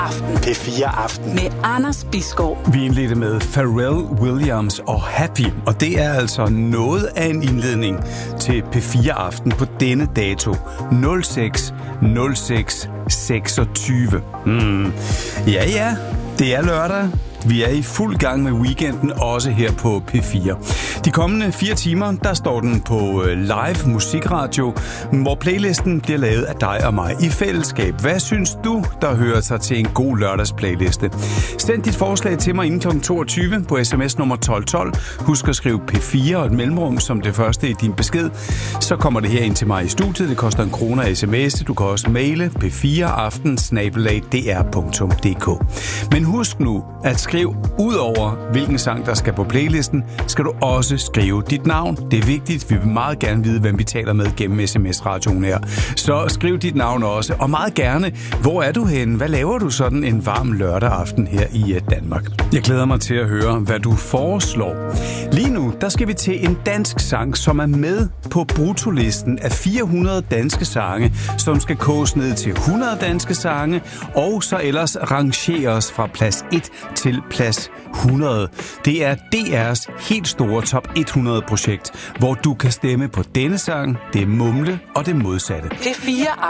Aften. P4 Aften. Med Anders Bisgaard. Vi indledte med Pharrell Williams og Happy, og det er altså noget af en indledning til P4 Aften på denne dato 06.06.26. Ja, det er lørdag. Vi er i fuld gang med weekenden, også her på P4. De kommende 4 timer, der står den på live musikradio, hvor playlisten bliver lavet af dig og mig i fællesskab. Hvad synes du, der hører sig til en god lørdagsplayliste? Send dit forslag til mig inden kl. 22 på sms nummer 1212. Husk at skrive P4 og et mellemrum som det første i din besked. Så kommer det her ind til mig i studiet. Det koster 1 kroner sms. Du kan også maile p4aften@dr.dk. Men husk nu at skriv ud over hvilken sang der skal på playlisten, skal du også skrive dit navn. Det er vigtigt. Vi vil meget gerne vide, hvem vi taler med gennem sms-radioen her. Så skriv dit navn også, og meget gerne, hvor er du henne? Hvad laver du sådan en varm lørdag aften her i Danmark? Jeg glæder mig til at høre, hvad du foreslår. Lige nu, der skal vi til en dansk sang, som er med på bruttolisten af 400 danske sange, som skal koges ned til 100 danske sange, og så ellers rangeres fra plads 1 til plads 100. Det er DR's helt store top 100 projekt, hvor du kan stemme på denne sang, det mumle og det modsatte. P4